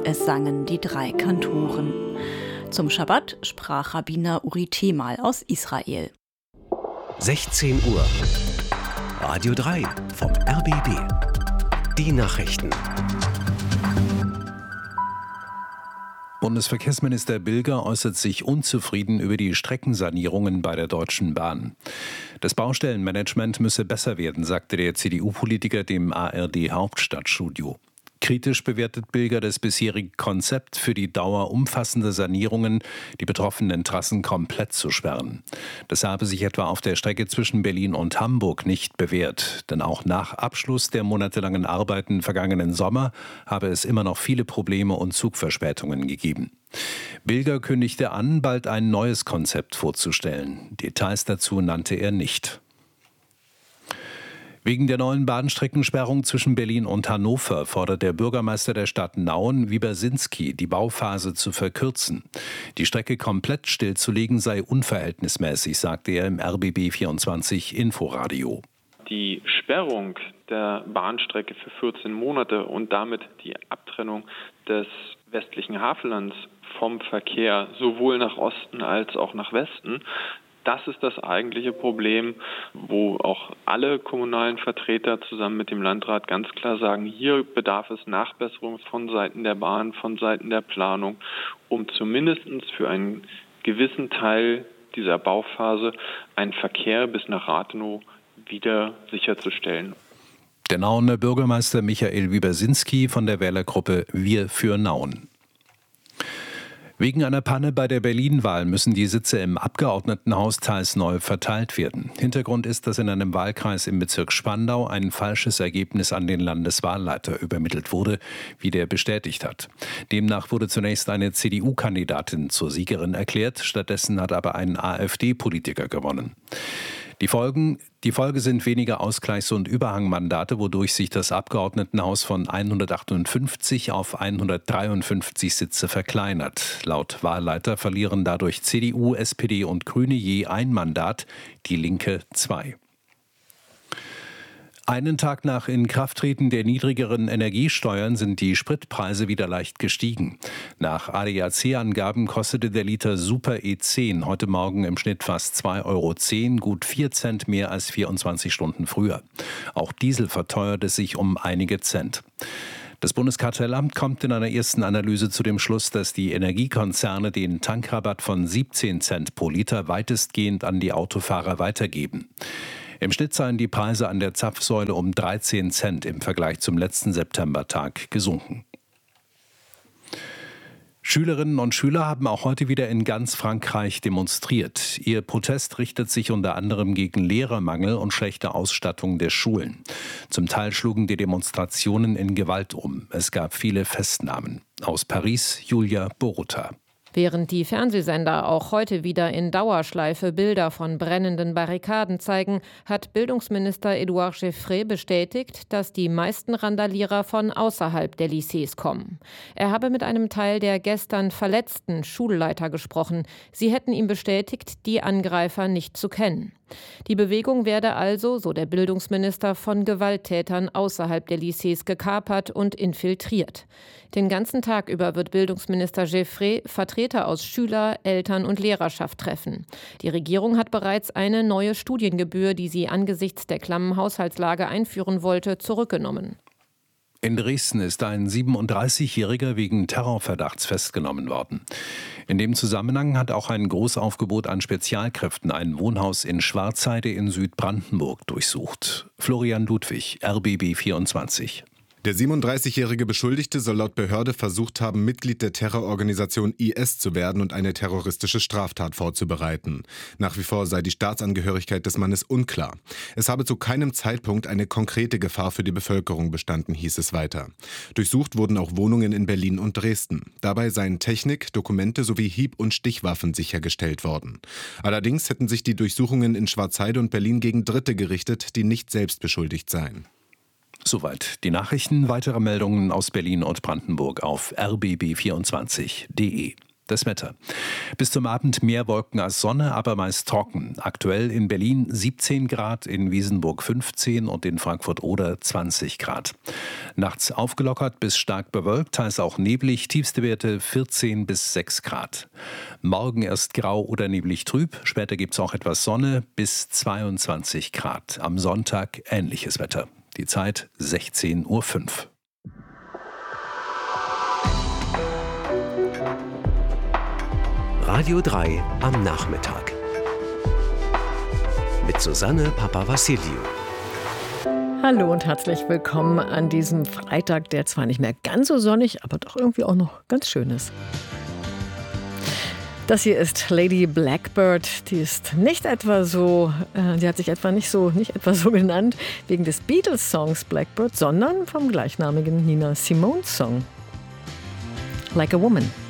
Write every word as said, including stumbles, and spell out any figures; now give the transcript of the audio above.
es sangen die drei Kantoren. Zum Schabbat sprach Rabbiner Uri Temal aus Israel. sechzehn Uhr. Radio drei vom R B B. Die Nachrichten. Bundesverkehrsminister Bilger äußert sich unzufrieden über die Streckensanierungen bei der Deutschen Bahn. Das Baustellenmanagement müsse besser werden, sagte der C D U-Politiker dem A R D-Hauptstadtstudio. Kritisch bewertet Bilger das bisherige Konzept, für die Dauer umfassende Sanierungen die betroffenen Trassen komplett zu sperren. Das habe sich etwa auf der Strecke zwischen Berlin und Hamburg nicht bewährt. Denn auch nach Abschluss der monatelangen Arbeiten vergangenen Sommer habe es immer noch viele Probleme und Zugverspätungen gegeben. Bilger kündigte an, bald ein neues Konzept vorzustellen. Details dazu nannte er nicht. Wegen der neuen Bahnstreckensperrung zwischen Berlin und Hannover fordert der Bürgermeister der Stadt Nauen, Wiebersinski, die Bauphase zu verkürzen. Die Strecke komplett stillzulegen sei unverhältnismäßig, sagte er im R B B vierundzwanzig Inforadio. Die Sperrung der Bahnstrecke für vierzehn Monate und damit die Abtrennung des westlichen Hafenlands vom Verkehr sowohl nach Osten als auch nach Westen, das ist das eigentliche Problem, wo auch alle kommunalen Vertreter zusammen mit dem Landrat ganz klar sagen, hier bedarf es Nachbesserung von Seiten der Bahn, von Seiten der Planung, um zumindest für einen gewissen Teil dieser Bauphase einen Verkehr bis nach Rathenow wieder sicherzustellen. Der Nauener Bürgermeister Michael Wiebersinski von der Wählergruppe Wir für Nauen. Wegen einer Panne bei der Berlin-Wahl müssen die Sitze im Abgeordnetenhaus teils neu verteilt werden. Hintergrund ist, dass in einem Wahlkreis im Bezirk Spandau ein falsches Ergebnis an den Landeswahlleiter übermittelt wurde, wie der bestätigt hat. Demnach wurde zunächst eine C D U-Kandidatin zur Siegerin erklärt, stattdessen hat aber ein A f D-Politiker gewonnen. Die Folgen, die Folge sind weniger Ausgleichs- und Überhangmandate, wodurch sich das Abgeordnetenhaus von hundertachtundfünfzig auf hundertdreiundfünfzig Sitze verkleinert. Laut Wahlleiter verlieren dadurch C D U, S P D und Grüne je ein Mandat, die Linke zwei. Einen Tag nach Inkrafttreten der niedrigeren Energiesteuern sind die Spritpreise wieder leicht gestiegen. Nach A D A C-Angaben kostete der Liter Super E zehn heute Morgen im Schnitt fast zwei Euro zehn, gut vier Cent mehr als vierundzwanzig Stunden früher. Auch Diesel verteuerte sich um einige Cent. Das Bundeskartellamt kommt in einer ersten Analyse zu dem Schluss, dass die Energiekonzerne den Tankrabatt von siebzehn Cent pro Liter weitestgehend an die Autofahrer weitergeben. Im Schnitt seien die Preise an der Zapfsäule um dreizehn Cent im Vergleich zum letzten Septembertag gesunken. Schülerinnen und Schüler haben auch heute wieder in ganz Frankreich demonstriert. Ihr Protest richtet sich unter anderem gegen Lehrermangel und schlechte Ausstattung der Schulen. Zum Teil schlugen die Demonstrationen in Gewalt um. Es gab viele Festnahmen. Aus Paris, Julia Boruta. Während die Fernsehsender auch heute wieder in Dauerschleife Bilder von brennenden Barrikaden zeigen, hat Bildungsminister Édouard Geoffrey bestätigt, dass die meisten Randalierer von außerhalb der Lycées kommen. Er habe mit einem Teil der gestern verletzten Schulleiter gesprochen. Sie hätten ihm bestätigt, die Angreifer nicht zu kennen. Die Bewegung werde also, so der Bildungsminister, von Gewalttätern außerhalb der Lycées gekapert und infiltriert. Den ganzen Tag über wird Bildungsminister Geoffrey Vertreter aus Schüler-, Eltern- und Lehrerschaft treffen. Die Regierung hat bereits eine neue Studiengebühr, die sie angesichts der klammen Haushaltslage einführen wollte, zurückgenommen. In Dresden ist ein siebenunddreißigjähriger wegen Terrorverdachts festgenommen worden. In dem Zusammenhang hat auch ein Großaufgebot an Spezialkräften ein Wohnhaus in Schwarzheide in Südbrandenburg durchsucht. Florian Ludwig, R B B vierundzwanzig. Der siebenunddreißigjährige Beschuldigte soll laut Behörde versucht haben, Mitglied der Terrororganisation I S zu werden und eine terroristische Straftat vorzubereiten. Nach wie vor sei die Staatsangehörigkeit des Mannes unklar. Es habe zu keinem Zeitpunkt eine konkrete Gefahr für die Bevölkerung bestanden, hieß es weiter. Durchsucht wurden auch Wohnungen in Berlin und Dresden. Dabei seien Technik, Dokumente sowie Hieb- und Stichwaffen sichergestellt worden. Allerdings hätten sich die Durchsuchungen in Schwarzheide und Berlin gegen Dritte gerichtet, die nicht selbst beschuldigt seien. Soweit die Nachrichten. Weitere Meldungen aus Berlin und Brandenburg auf r b b vierundzwanzig punkt d e. Das Wetter. Bis zum Abend mehr Wolken als Sonne, aber meist trocken. Aktuell in Berlin siebzehn Grad, in Wiesenburg fünfzehn und in Frankfurt-Oder zwanzig Grad. Nachts aufgelockert bis stark bewölkt, teils auch neblig, tiefste Werte vierzehn bis sechs Grad. Morgen erst grau oder neblig trüb, später gibt es auch etwas Sonne bis zweiundzwanzig Grad. Am Sonntag ähnliches Wetter. Die Zeit sechzehn Uhr fünf. Radio drei am Nachmittag. Mit Susanne Papavassiliou. Hallo und herzlich willkommen an diesem Freitag, der zwar nicht mehr ganz so sonnig, aber doch irgendwie auch noch ganz schön ist. Das hier ist Lady Blackbird. Die ist nicht etwa so, äh, die hat sich etwa nicht so, nicht etwa so genannt wegen des Beatles-Songs Blackbird, sondern vom gleichnamigen Nina Simone-Song Like a Woman.